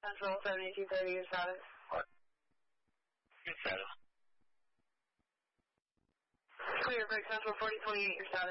Central 7230, your status. Good status. Clear, break Central 4028, your status.